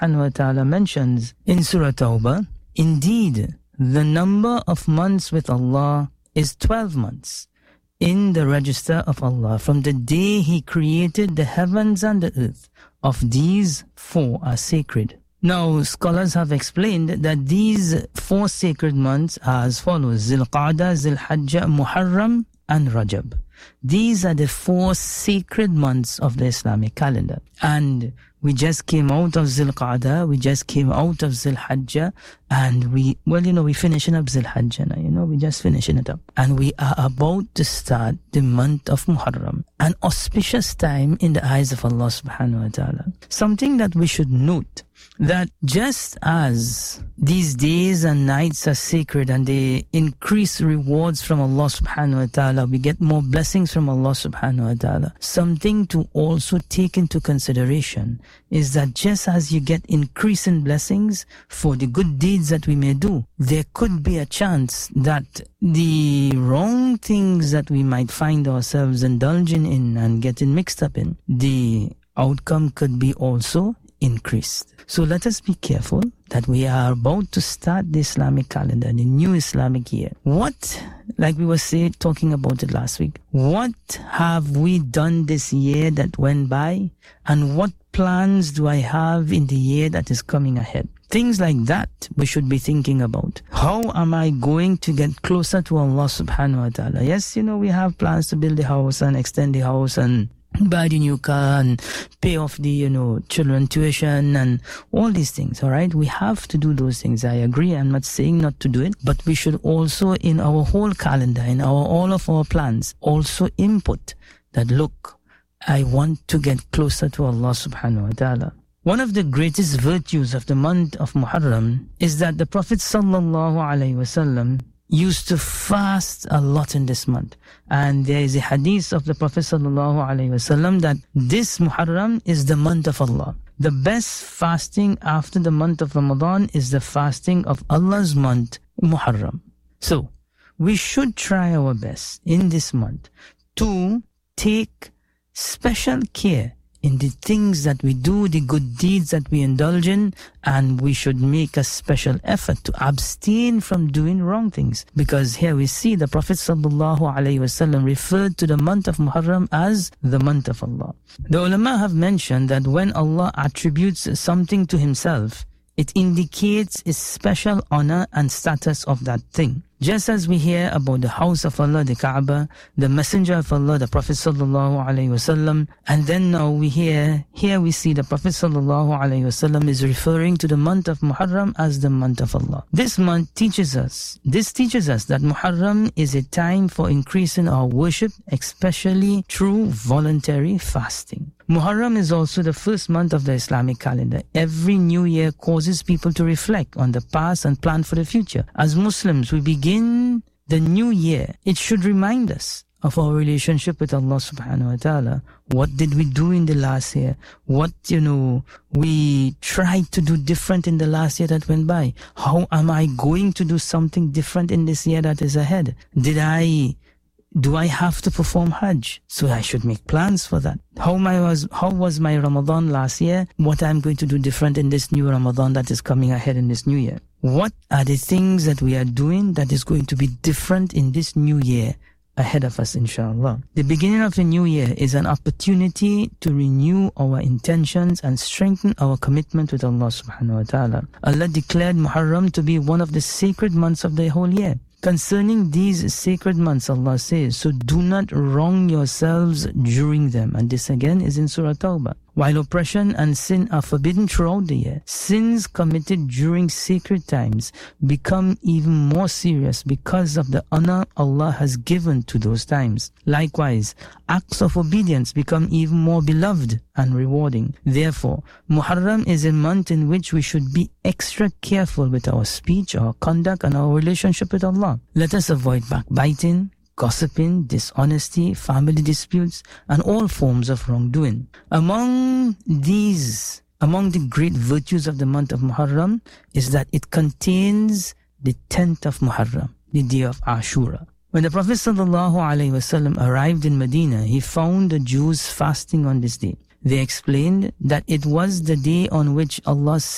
subhanahu wa ta'ala mentions in Surah Tawbah, indeed, the number of months with Allah is 12 months in the register of Allah from the day He created the heavens and the earth. Of these, 4 are sacred. Now, scholars have explained that these 4 sacred months are as follows: Zil-Qa'dah, Zil-Hajjah, Muharram, and Rajab. These are the 4 sacred months of the Islamic calendar. And we just came out of Zil-Qa'dah, we just came out of Zil-Hajjah, and we're finishing up Zil-Hajjah now, we're just finishing it up. And we are about to start the month of Muharram, an auspicious time in the eyes of Allah subhanahu wa ta'ala. Something that we should note, that just as these days and nights are sacred and they increase rewards from Allah subhanahu wa ta'ala, we get more blessings from Allah subhanahu wa ta'ala. Something to also take into consideration is that just as you get increase in blessings for the good deeds that we may do, there could be a chance that the wrong things that we might find ourselves indulging in and getting mixed up in, the outcome could be also increased. So let us be careful that we are about to start the Islamic calendar, the new Islamic year. What, like we were talking about it last week, what have we done this year that went by, and what plans do I have in the year that is coming ahead? Things like that we should be thinking about. How am I going to get closer to Allah subhanahu wa ta'ala? Yes, we have plans to build the house and extend the house and buy the new car and pay off the, children tuition and all these things, all right? We have to do those things. I agree. I'm not saying not to do it, but we should also, in our whole calendar, in all of our plans, also input that, look, I want to get closer to Allah subhanahu wa ta'ala. One of the greatest virtues of the month of Muharram is that the Prophet sallallahu alaihi wasallam used to fast a lot in this month. And there is a hadith of the Prophet sallallahu alaihi wasallam that this Muharram is the month of Allah. The best fasting after the month of Ramadan is the fasting of Allah's month, Muharram. So, we should try our best in this month to take special care in the things that we do, the good deeds that we indulge in, and we should make a special effort to abstain from doing wrong things. Because here we see the Prophet ﷺ referred to the month of Muharram as the month of Allah. The ulama have mentioned that when Allah attributes something to Himself, it indicates a special honor and status of that thing. Just as we hear about the house of Allah, the Kaaba, the Messenger of Allah, the Prophet sallallahu alaihi wasallam, and then now we here we see the Prophet sallallahu alaihi wasallam is referring to the month of Muharram as the month of Allah. This teaches us that Muharram is a time for increasing our worship, especially through voluntary fasting. Muharram is also the first month of the Islamic calendar. Every new year causes people to reflect on the past and plan for the future. As Muslims, we begin the new year. It should remind us of our relationship with Allah subhanahu wa ta'ala. What did we do in the last year? What, we tried to do different in the last year that went by? How am I going to do something different in this year that is ahead? Do I have to perform Hajj? So I should make plans for that. How was my Ramadan last year? What I'm going to do different in this new Ramadan that is coming ahead in this new year? What are the things that we are doing that is going to be different in this new year ahead of us, inshallah? The beginning of a new year is an opportunity to renew our intentions and strengthen our commitment with Allah subhanahu wa ta'ala. Allah declared Muharram to be one of the sacred months of the whole year. Concerning these sacred months, Allah says, so do not wrong yourselves during them. And this again is in Surah Tawbah. While oppression and sin are forbidden throughout the year, sins committed during sacred times become even more serious because of the honor Allah has given to those times. Likewise, acts of obedience become even more beloved and rewarding. Therefore, Muharram is a month in which we should be extra careful with our speech, our conduct, and our relationship with Allah. Let us avoid backbiting, gossiping, dishonesty, family disputes, and all forms of wrongdoing. Among the great virtues of the month of Muharram is that it contains the 10th of Muharram, the day of Ashura. When the Prophet ﷺ arrived in Medina, he found the Jews fasting on this day. They explained that it was the day on which Allah